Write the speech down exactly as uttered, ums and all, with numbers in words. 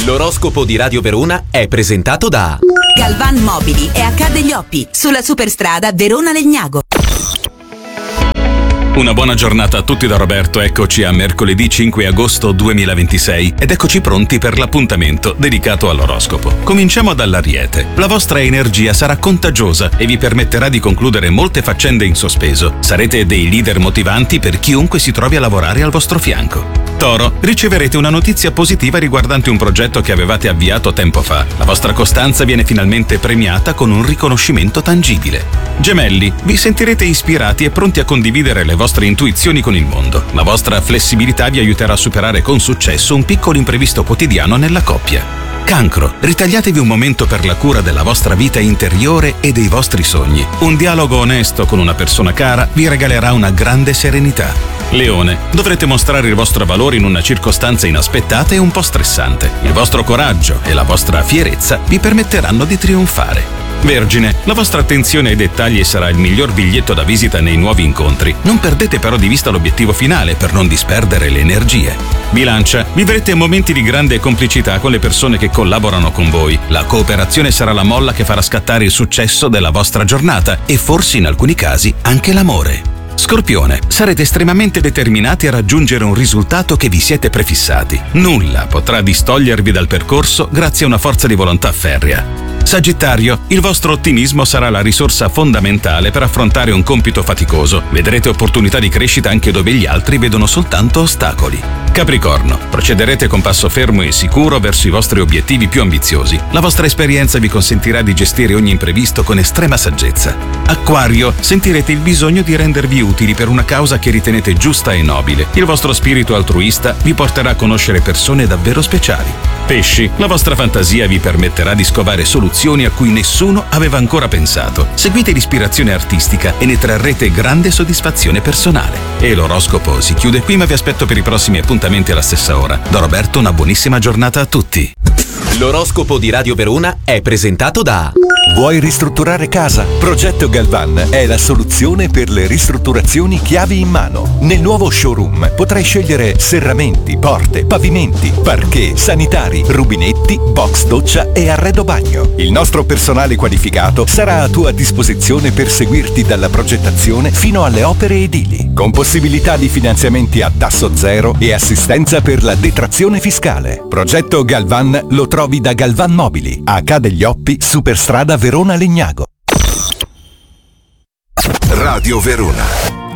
L'oroscopo di Radio Verona è presentato da Galvan Mobili e H degli Oppi, sulla superstrada Verona-Legnago. Una buona giornata a tutti da Roberto, eccoci a mercoledì cinque agosto duemilaventisei ed eccoci pronti per l'appuntamento dedicato all'oroscopo. Cominciamo dall'Ariete. La vostra energia sarà contagiosa e vi permetterà di concludere molte faccende in sospeso. Sarete dei leader motivanti per chiunque si trovi a lavorare al vostro fianco. Toro, riceverete una notizia positiva riguardante un progetto che avevate avviato tempo fa. La vostra costanza viene finalmente premiata con un riconoscimento tangibile. Gemelli, vi sentirete ispirati e pronti a condividere le vostre intuizioni con il mondo. La vostra flessibilità vi aiuterà a superare con successo un piccolo imprevisto quotidiano nella coppia. Cancro, ritagliatevi un momento per la cura della vostra vita interiore e dei vostri sogni. Un dialogo onesto con una persona cara vi regalerà una grande serenità. Leone, dovrete mostrare il vostro valore in una circostanza inaspettata e un po' stressante. Il vostro coraggio e la vostra fierezza vi permetteranno di trionfare. Vergine, la vostra attenzione ai dettagli sarà il miglior biglietto da visita nei nuovi incontri. Non perdete però di vista l'obiettivo finale per non disperdere le energie. Bilancia, vivrete momenti di grande complicità con le persone che collaborano con voi. La cooperazione sarà la molla che farà scattare il successo della vostra giornata e forse in alcuni casi anche l'amore. Scorpione, sarete estremamente determinati a raggiungere un risultato che vi siete prefissati. Nulla potrà distogliervi dal percorso grazie a una forza di volontà ferrea. Sagittario, il vostro ottimismo sarà la risorsa fondamentale per affrontare un compito faticoso. Vedrete opportunità di crescita anche dove gli altri vedono soltanto ostacoli. Capricorno, procederete con passo fermo e sicuro verso i vostri obiettivi più ambiziosi. La vostra esperienza vi consentirà di gestire ogni imprevisto con estrema saggezza. Acquario, sentirete il bisogno di rendervi utili per una causa che ritenete giusta e nobile. Il vostro spirito altruista vi porterà a conoscere persone davvero speciali. Pesci, la vostra fantasia vi permetterà di scovare soluzioni a cui nessuno aveva ancora pensato. Seguite l'ispirazione artistica e ne trarrete grande soddisfazione personale. E l'oroscopo si chiude qui, ma vi aspetto per i prossimi appuntamenti alla stessa ora. Da Roberto una buonissima giornata a tutti. L'oroscopo di Radio Verona è presentato da... Vuoi ristrutturare casa? Progetto Galvan è la soluzione per le ristrutturazioni chiavi in mano. Nel nuovo showroom potrai scegliere serramenti, porte, pavimenti, parquet, sanitari, rubinetti, box doccia e arredo bagno. Il nostro personale qualificato sarà a tua disposizione per seguirti dalla progettazione fino alle opere edili, con possibilità di finanziamenti a tasso zero e assistenza per la detrazione fiscale. Progetto Galvan lo trovi da Galvan Mobili, H degli Oppi, superstrada Verona-Legnago. Radio Verona.